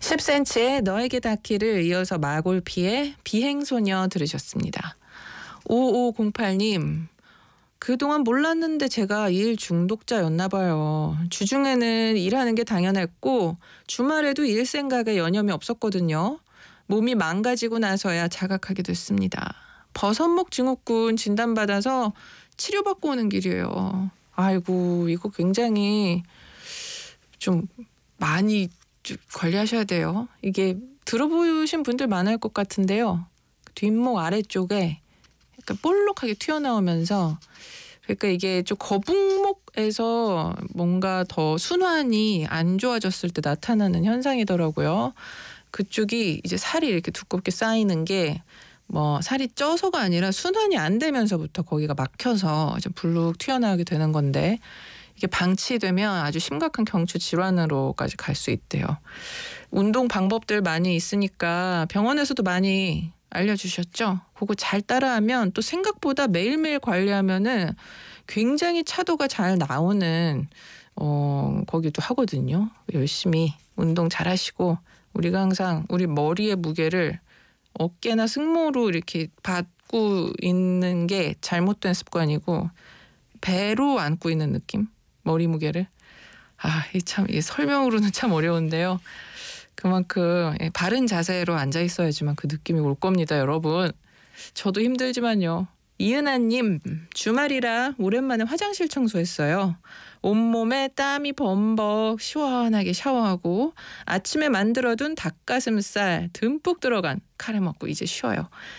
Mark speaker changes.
Speaker 1: 10cm의 너에게 닿기를 이어서 마골피의 비행소녀 들으셨습니다. 5508님, 그동안 몰랐는데 제가 일 중독자였나 봐요. 주중에는 일하는 게 당연했고 주말에도 일 생각에 여념이 없었거든요. 몸이 망가지고 나서야 자각하게 됐습니다. 버섯목 증후군 진단받아서 치료받고 오는 길이에요. 아이고, 이거 굉장히 좀 많이 좀 관리하셔야 돼요. 이게 들어보신 분들 많을 것 같은데요. 뒷목 아래쪽에 약간 볼록하게 튀어나오면서, 그러니까 이게 좀 거북목에서 뭔가 더 순환이 안 좋아졌을 때 나타나는 현상이더라고요. 그쪽이 이제 살이 이렇게 두껍게 쌓이는 게 뭐 살이 쪄서가 아니라 순환이 안 되면서부터 거기가 막혀서 좀 불룩 튀어나오게 되는 건데, 이게 방치되면 아주 심각한 경추 질환으로까지 갈 수 있대요. 운동 방법들 많이 있으니까 병원에서도 많이 알려주셨죠? 그거 잘 따라하면 또 생각보다 매일매일 관리하면은 굉장히 차도가 잘 나오는 거기도 하거든요. 열심히 운동 잘 하시고, 우리가 항상 우리 머리의 무게를 어깨나 승모로 이렇게 받고 있는 게 잘못된 습관이고, 배로 안고 있는 느낌? 머리 무게를. 이 설명으로는 참 어려운데요. 그만큼 바른 자세로 앉아 있어야지만 그 느낌이 올 겁니다, 여러분. 저도 힘들지만요. 이은하님, 주말이라 오랜만에 화장실 청소했어요. 온몸에 땀이 범벅 시원하게 샤워하고 아침에 만들어둔 닭가슴살 듬뿍 들어간 카레 먹고 이제 쉬어요.